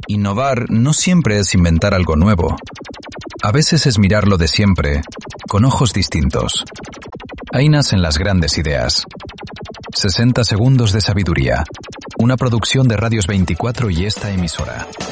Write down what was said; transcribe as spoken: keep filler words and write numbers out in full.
Innovar no siempre es inventar algo nuevo. A veces es mirar lo de siempre, con ojos distintos. Ahí nacen las grandes ideas. sesenta segundos de sabiduría. Una producción de Radios veinticuatro y esta emisora.